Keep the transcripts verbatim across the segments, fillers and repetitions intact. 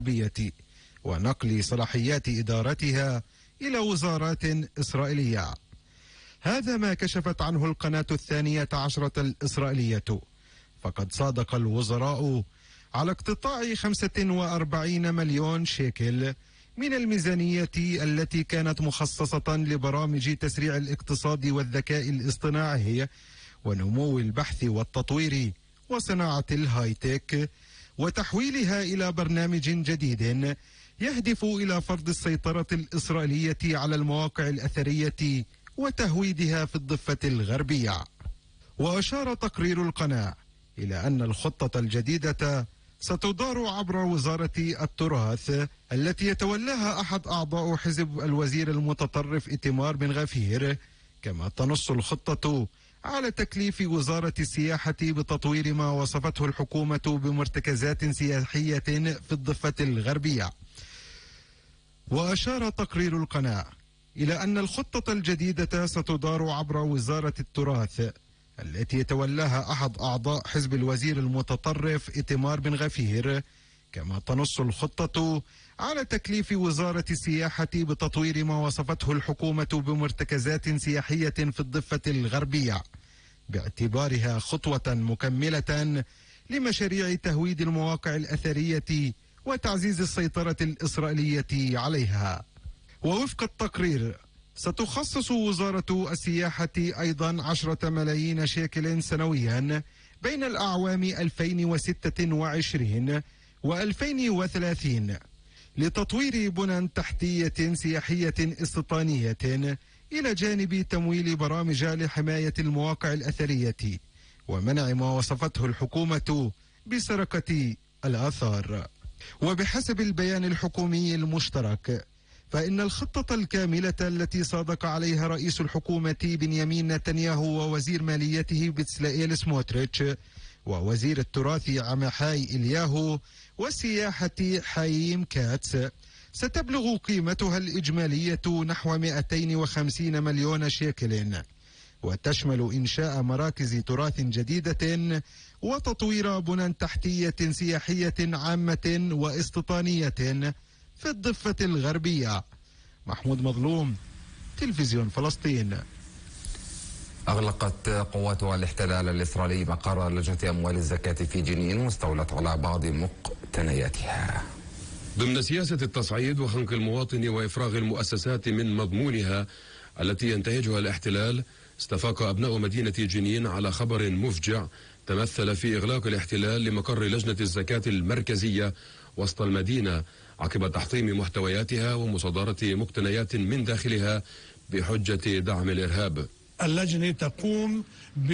الغربية ونقل صلاحيات إدارتها إلى وزارات إسرائيلية. هذا ما كشفت عنه القناة الثانية عشرة الإسرائيلية، فقد صادق الوزراء على اقتطاع خمسة وأربعين مليون شيكل من الميزانية التي كانت مخصصة لبرامج تسريع الاقتصاد والذكاء الاصطناعي ونمو البحث والتطوير وصناعة الهايتك، وتحويلها إلى برنامج جديد يهدف إلى فرض السيطرة الإسرائيلية على المواقع الأثرية وتهويدها في الضفة الغربية. وأشار تقرير القناة إلى أن الخطة الجديدة ستدار عبر وزارة التراث التي يتولاها أحد أعضاء حزب الوزير المتطرف إيتمار بن غفير، كما تنص الخطة على تكليف وزارة السياحة بتطوير ما وصفته الحكومة بمرتكزات سياحية في الضفة الغربية. وأشار تقرير القناة إلى أن الخطة الجديدة ستدار عبر وزارة التراث التي يتولاها أحد أعضاء حزب الوزير المتطرف إيتمار بن غفير، كما تنص الخطة على تكليف وزارة السياحة بتطوير ما وصفته الحكومة بمرتكزات سياحية في الضفة الغربية، باعتبارها خطوة مكملة لمشاريع تهويد المواقع الأثرية وتعزيز السيطرة الإسرائيلية عليها. ووفق التقرير ستخصص وزارة السياحة أيضا عشرة ملايين شيكل سنويا بين الأعوام ألفين وستة وعشرين وألفين وثلاثين لتطوير بنى تحتية سياحية استيطانية إلى جانب تمويل برامج لحماية المواقع الأثرية ومنع ما وصفته الحكومة بسرقة الآثار. وبحسب البيان الحكومي المشترك، فإن الخطة الكاملة التي صادق عليها رئيس الحكومة بنيامين نتنياهو ووزير ماليته بتسلائيل سموتريتش ووزير التراث عمحاي إلياهو والسياحة حايم كاتس ستبلغ قيمتها الإجمالية نحو مئتين وخمسين مليون شيكل، وتشمل إنشاء مراكز تراث جديدة وتطوير بنى تحتية سياحية عامة واستيطانية في الضفة الغربية. محمود مظلوم، تلفزيون فلسطين. أغلقت قوات الاحتلال الإسرائيلي مقر لجنة أموال الزكاة في جنين واستولت على بعض مقتنياتها. ضمن سياسة التصعيد وخنق المواطن وإفراغ المؤسسات من مضمونها التي ينتهجها الاحتلال، استفاق أبناء مدينة جنين على خبر مفجع تمثل في إغلاق الاحتلال لمقر لجنة الزكاة المركزية وسط المدينة عقب تحطيم محتوياتها ومصادرة مقتنيات من داخلها بحجة دعم الإرهاب. اللجنة تقوم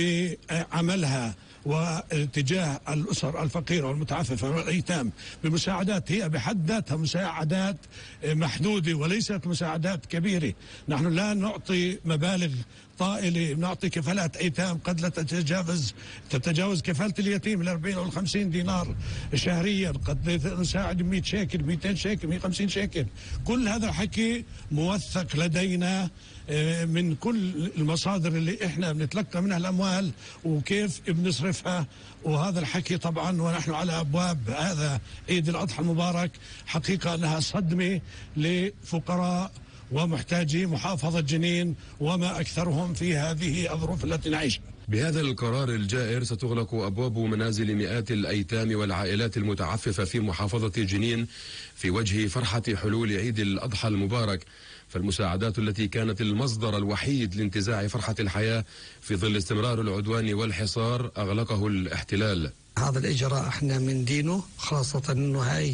بعملها واتجاه الأسر الفقيرة والمتعففة والأيتام بمساعدات هي بحد ذاتها مساعدات محدودة وليست مساعدات كبيرة. نحن لا نعطي مبالغ طائلة، نعطي كفالات أيتام قد لا تتجاوز تتجاوز كفالة اليتيم ال أربعين أو ال خمسين دينار شهريا، قد نساعد مئة شيكل مئتين شيكل مئة وخمسين شيكل. كل هذا الحكي موثق لدينا من كل المصادر اللي احنا بنتلقى منها الأموال وكيف بنصرفها، وهذا الحكي طبعا ونحن على أبواب هذا عيد الأضحى المبارك. حقيقة أنها صدمة لفقراء ومحتاجي محافظة جنين وما أكثرهم في هذه الظروف التي نعيشها. بهذا القرار الجائر ستغلق أبواب منازل مئات الأيتام والعائلات المتعففة في محافظة جنين في وجه فرحة حلول عيد الأضحى المبارك، فالمساعدات التي كانت المصدر الوحيد لانتزاع فرحة الحياة في ظل استمرار العدوان والحصار أغلقه الاحتلال. هذا الإجراء احنا من دينه، خاصة انه هاي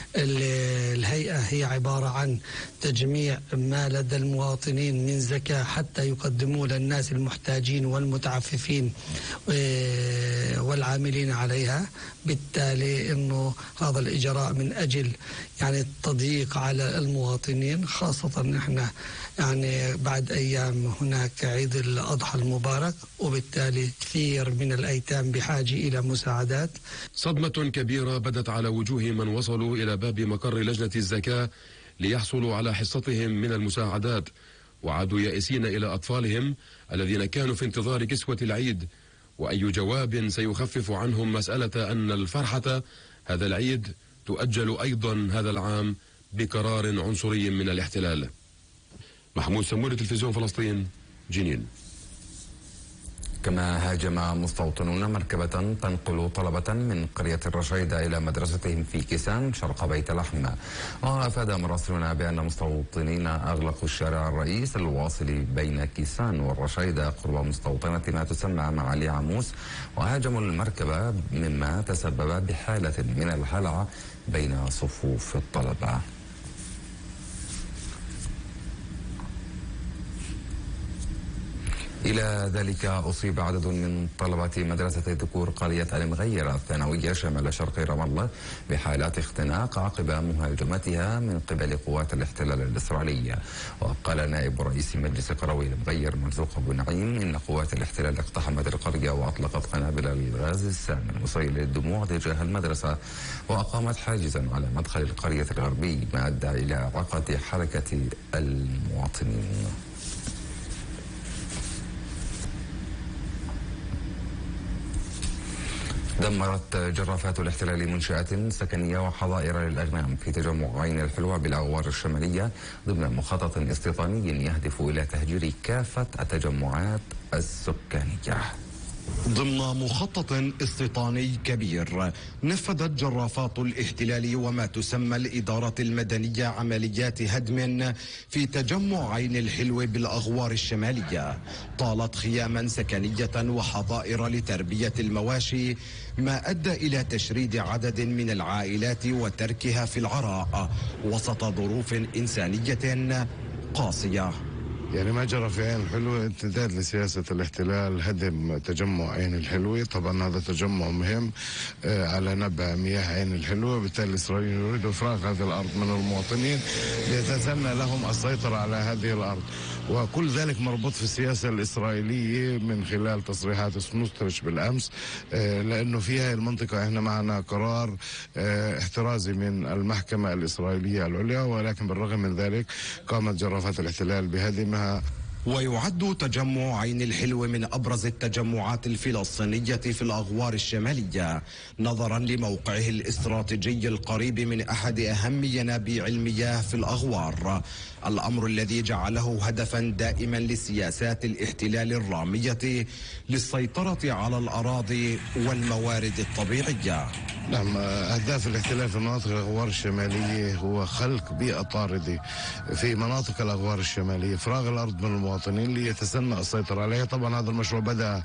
الهيئة هي عبارة عن تجميع ما لدى المواطنين من زكاة حتى يقدموا للناس المحتاجين والمتعففين والعاملين عليها. بالتالي انه هذا الإجراء من اجل يعني التضييق على المواطنين، خاصة نحن يعني بعد ايام هناك عيد الأضحى المبارك، وبالتالي كثير من الأيتام بحاجة الى مساعدات. صدمة كبيرة بدت على وجوه من وصلوا إلى باب مقر لجنة الزكاة ليحصلوا على حصتهم من المساعدات، وعادوا يائسين إلى أطفالهم الذين كانوا في انتظار كسوة العيد، وأي جواب سيخفف عنهم مسألة أن الفرحة هذا العيد تؤجل أيضا هذا العام بقرار عنصري من الاحتلال. محمود سموري، تلفزيون فلسطين، جنين. كما هاجم مستوطنون مركبة تنقل طلبة من قرية الرشيدة إلى مدرستهم في كيسان شرق بيت لحم. وأفاد مراسلون بأن مستوطنين أغلقوا الشارع الرئيس الواصل بين كيسان والرشيدة قرب مستوطنة ما تسمى معالي عموس، وهاجموا المركبة مما تسبب بحالة من الهلع بين صفوف الطلبة. إلى ذلك أصيب عدد من طلبة مدرسة ذكور قرية المغيرة الثانوية شمال شرق رام الله بحالات اختناق عقب مهاجمتها من قبل قوات الاحتلال الإسرائيلية. وقال نائب رئيس مجلس قروي المغير مرزوق أبو نعيم إن قوات الاحتلال اقتحمت القرية وأطلقت قنابل الغاز السام المسيل للدموع تجاه المدرسة، وأقامت حاجزا على مدخل القرية الغربي، ما أدى إلى إعاقة حركة المواطنين. دمرت جرافات الاحتلال منشآت سكنية وحظائر للأغنام في تجمع عين الحلوة بالأغوار الشمالية ضمن مخطط استيطاني يهدف إلى تهجير كافة التجمعات السكانية. ضمن مخطط استيطاني كبير نفذت جرافات الاحتلال وما تسمى الإدارة المدنية عمليات هدم في تجمع عين الحلو بالأغوار الشمالية، طالت خياما سكنية وحظائر لتربية المواشي، ما أدى إلى تشريد عدد من العائلات وتركها في العراء وسط ظروف إنسانية قاسية. يعني ما جرى في عين الحلوة امتداد لسياسة الاحتلال هدم تجمع عين الحلوة. طبعا هذا تجمع مهم على نبع مياه عين الحلوة، بالتالي الإسرائيليين يريدوا إفراغ هذه الأرض من المواطنين ليتسنى لهم السيطرة على هذه الأرض، وكل ذلك مربوط في السياسة الإسرائيلية من خلال تصريحات سموتريتش بالأمس، لأنه في هذه المنطقة احنا معنا قرار احترازي من المحكمة الإسرائيلية العليا، ولكن بالرغم من ذلك قامت جرافات الاحتلال بهدمها. ويعد تجمع عين الحلو من أبرز التجمعات الفلسطينية في الأغوار الشمالية نظرا لموقعه الاستراتيجي القريب من أحد أهم ينابيع المياه في الأغوار، الأمر الذي جعله هدفا دائما لسياسات الاحتلال الرامية للسيطرة على الأراضي والموارد الطبيعية. نعم، أهداف الاحتلال في مناطق الأغوار الشمالية هو خلق بيئة طاردة في مناطق الأغوار الشمالية، إفراغ الأرض من المواطنين ليتسنى السيطرة عليها. طبعا هذا المشروع بدأ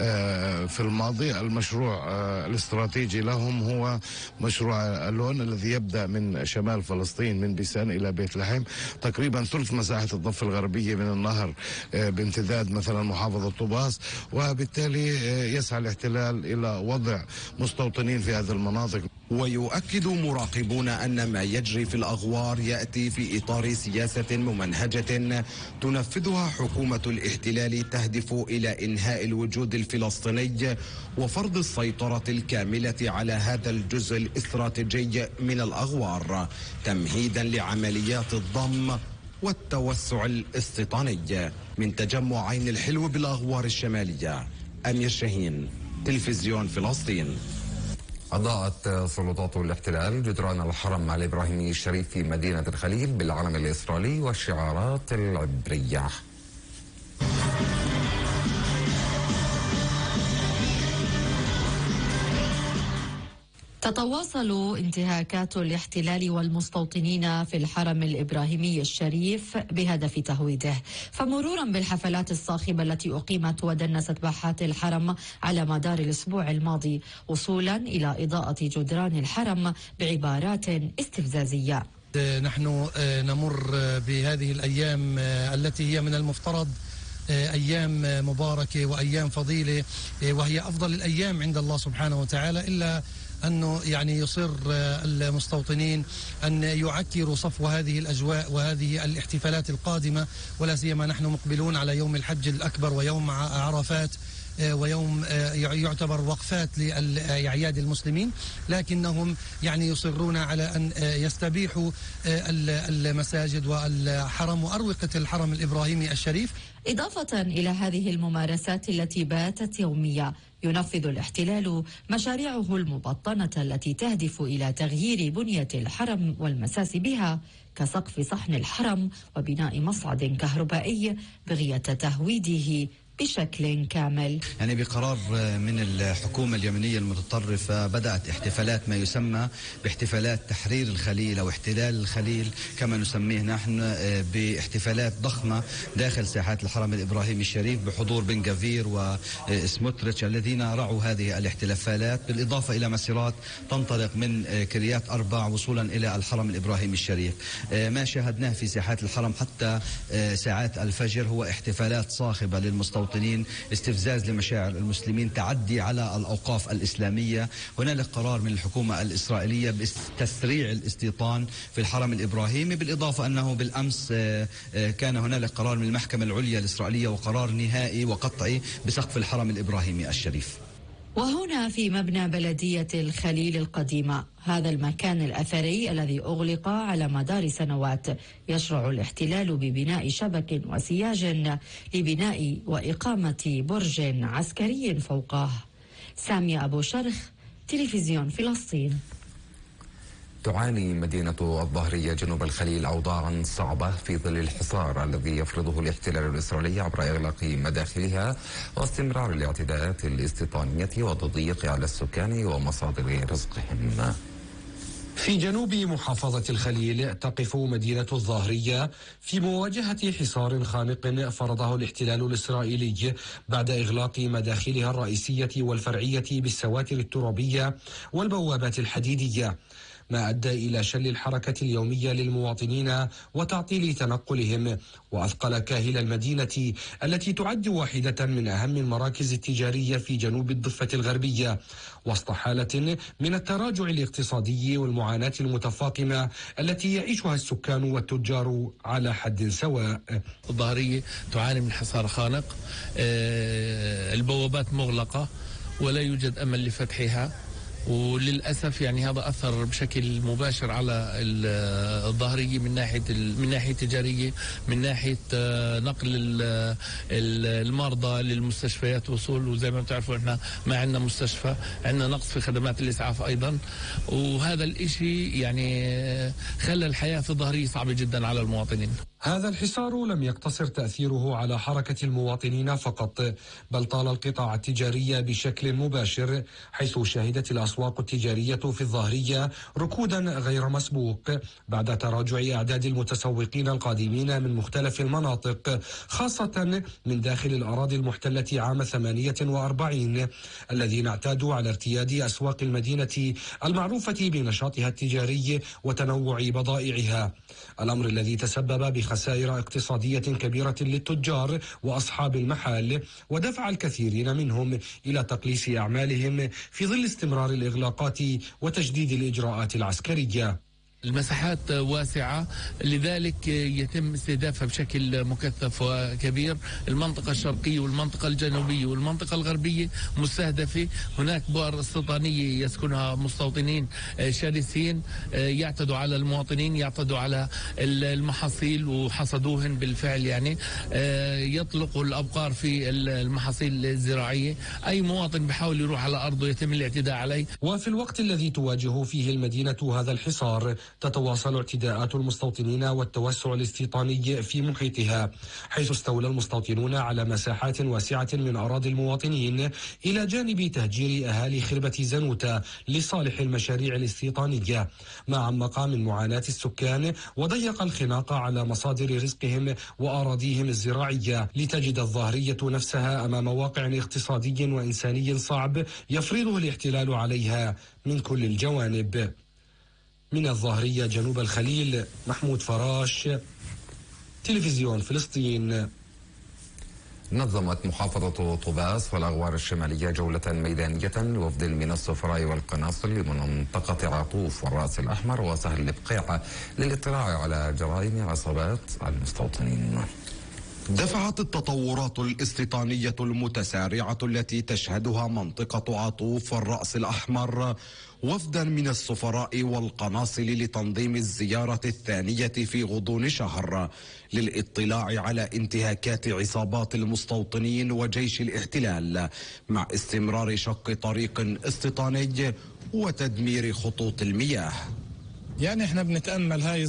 في الماضي. المشروع الاستراتيجي لهم هو مشروع ألون الذي يبدأ من شمال فلسطين من بيسان إلى بيت لحم، تقريبا ثلث مساحة الضفة الغربية من النهر بامتداد مثلا محافظة طوباس، وبالتالي يسعى الاحتلال إلى وضع مستوطنين في هذه المناطق. ويؤكد مراقبون أن ما يجري في الأغوار يأتي في إطار سياسة ممنهجة تنفذها حكومة الاحتلال تهدف إلى إنهاء الوجود الفلسطيني وفرض السيطرة الكاملة على هذا الجزء الاستراتيجي من الأغوار، تمهيدا لعمليات الضم والتوسع الاستيطاني. من تجمع عين الحلو بالأغوار الشمالية، أمير شاهين، تلفزيون فلسطين. أضاءت سلطات الاحتلال جدران الحرم الإبراهيمي الشريف في مدينة الخليل بالعلم الإسرائيلي والشعارات العبرية. تتواصل انتهاكات الاحتلال والمستوطنين في الحرم الإبراهيمي الشريف بهدف تهويده، فمرورا بالحفلات الصاخبة التي أقيمت ودنست باحات الحرم على مدار الأسبوع الماضي، وصولا إلى إضاءة جدران الحرم بعبارات استفزازية. نحن نمر بهذه الأيام التي هي من المفترض أيام مباركة وأيام فضيلة، وهي أفضل الأيام عند الله سبحانه وتعالى، إلا أنه يعني يصر المستوطنين أن يعكروا صفو هذه الأجواء وهذه الاحتفالات القادمة، ولا سيما نحن مقبلون على يوم الحج الأكبر ويوم عرفات. ويوم يعتبر وقفات لأعياد المسلمين، لكنهم يعني يصرون على أن يستبيحوا المساجد والحرم وأروقة الحرم الإبراهيمي الشريف. إضافة إلى هذه الممارسات التي باتت يومية، ينفذ الاحتلال مشاريعه المبطنة التي تهدف إلى تغيير بنية الحرم والمساس بها، كسقف صحن الحرم وبناء مصعد كهربائي بغية تهويده بشكل كامل. يعني بقرار من الحكومة اليمنية المتطرفة بدأت احتفالات ما يسمى باحتفالات تحرير الخليل أو احتلال الخليل كما نسميه نحن، باحتفالات ضخمة داخل ساحات الحرم الإبراهيمي الشريف بحضور بن غفير وسموتريتش الذين رعوا هذه الاحتفالات، بالإضافة إلى مسيرات تنطلق من كريات أربع وصولا إلى الحرم الإبراهيمي الشريف. ما شاهدناه في ساحات الحرم حتى ساعات الفجر هو احتفالات صاخبة للمستوطنين، استفزاز لمشاعر المسلمين، تعدي على الأوقاف الإسلامية. هنالك قرار من الحكومة الإسرائيلية بتسريع الاستيطان في الحرم الإبراهيمي، بالإضافة أنه بالأمس كان هنالك قرار من المحكمة العليا الإسرائيلية وقرار نهائي وقطعي بسقف الحرم الإبراهيمي الشريف. وهنا في مبنى بلدية الخليل القديمة، هذا المكان الأثري الذي أغلق على مدار سنوات، يشرع الاحتلال ببناء شبك وسياج لبناء وإقامة برج عسكري فوقه. سامية أبو شرخ، تلفزيون فلسطين. تعاني مدينة الظهرية جنوب الخليل أوضاعا صعبة في ظل الحصار الذي يفرضه الاحتلال الإسرائيلي عبر إغلاق مداخلها واستمرار الاعتداءات الاستيطانية والتضييق على السكان ومصادر رزقهم. في جنوب محافظة الخليل تقف مدينة الظاهرية في مواجهة حصار خانق فرضه الاحتلال الإسرائيلي بعد إغلاق مداخلها الرئيسية والفرعية بالسواتر الترابية والبوابات الحديدية، ما أدى إلى شل الحركة اليومية للمواطنين وتعطيل تنقلهم، وأثقل كاهل المدينة التي تعد واحدة من أهم المراكز التجارية في جنوب الضفة الغربية، وسط حالة من التراجع الاقتصادي والمعاناة المتفاقمة التي يعيشها السكان والتجار على حد سواء. الظاهرية تعاني من حصار خانق، البوابات مغلقة ولا يوجد أمل لفتحها، وللأسف يعني هذا أثر بشكل مباشر على الظاهرية من ناحية من ناحية تجارية، من ناحية نقل المرضى للمستشفيات وصول، وزي ما بتعرفوا احنا ما عندنا مستشفى، عندنا نقص في خدمات الإسعاف أيضا، وهذا الإشي يعني خلى الحياة في الظاهرية صعبة جدا على المواطنين. هذا الحصار لم يقتصر تأثيره على حركة المواطنين فقط، بل طال القطاع التجاري بشكل مباشر، حيث شهدت الأسواق التجارية في الظاهرية ركودا غير مسبوق بعد تراجع أعداد المتسوقين القادمين من مختلف المناطق، خاصة من داخل الأراضي المحتلة عام ثمانية وأربعين، الذين اعتادوا على ارتياد أسواق المدينة المعروفة بنشاطها التجاري وتنوع بضائعها، الأمر الذي تسبب بخسائر اقتصادية كبيرة للتجار وأصحاب المحال، ودفع الكثيرين منهم إلى تقليص أعمالهم في ظل استمرار الإغلاقات وتجديد الإجراءات العسكرية. المساحات واسعة، لذلك يتم استهدافها بشكل مكثف وكبير. المنطقة الشرقية والمنطقة الجنوبية والمنطقة الغربية مستهدفة. هناك بؤر استيطانية يسكنها مستوطنين شرسين يعتدوا على المواطنين، يعتدوا على المحاصيل وحصدوهن بالفعل، يعني يطلقوا الأبقار في المحاصيل الزراعية. أي مواطن بحاول يروح على أرضه يتم الاعتداء عليه. وفي الوقت الذي تواجه فيه المدينة هذا الحصار، تتواصل اعتداءات المستوطنين والتوسع الاستيطاني في محيطها، حيث استولى المستوطنون على مساحات واسعة من أراضي المواطنين، إلى جانب تهجير أهالي خربة زنوتة لصالح المشاريع الاستيطانية، ما عمق من معاناة السكان وضيق الخناق على مصادر رزقهم وأراضيهم الزراعية، لتجد الظاهرية نفسها أمام واقع اقتصادي وإنساني صعب يفرضه الاحتلال عليها من كل الجوانب. من الظاهرية جنوب الخليل، محمود فراش، تلفزيون فلسطين. نظمت محافظة طوباس والأغوار الشمالية جولة ميدانية لوفد من الصفراء والقناصل لمنطقة عطوف والرأس الأحمر وسهل البقيع للاطلاع على جرائم عصابات المستوطنين. دفعت التطورات الاستيطانية المتسارعة التي تشهدها منطقة عطوف والرأس الأحمر وفدا من السفراء والقناصل لتنظيم الزيارة الثانية في غضون شهر للاطلاع على انتهاكات عصابات المستوطنين وجيش الاحتلال مع استمرار شق طريق استيطاني وتدمير خطوط المياه. يعني احنا بنتأمل هاي